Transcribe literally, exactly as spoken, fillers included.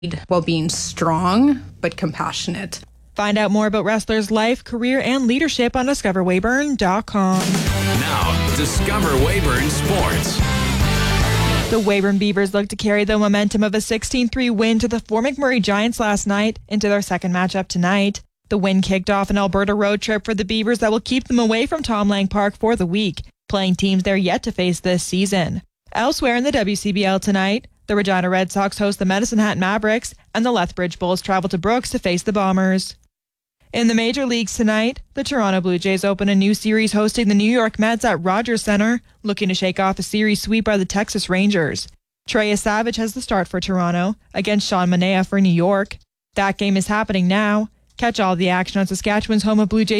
while being strong but compassionate. Find out more about wrestlers' life, career, and leadership on discover weyburn dot com. Now, Discover Weyburn Sports. The Weyburn Beavers look to carry the momentum of a sixteen three win to the Fort McMurray Giants last night into their second matchup tonight. The win kicked off an Alberta road trip for the Beavers that will keep them away from Tom Lang Park for the week, playing teams they're yet to face this season. Elsewhere in the W C B L tonight, the Regina Red Sox host the Medicine Hat Mavericks, and the Lethbridge Bulls travel to Brooks to face the Bombers. In the major leagues tonight, the Toronto Blue Jays open a new series hosting the New York Mets at Rogers Center, looking to shake off a series sweep by the Texas Rangers. Trey Savage has the start for Toronto against Sean Manaea for New York. That game is happening now. Catch all the action on Saskatchewan's home of Blue Jays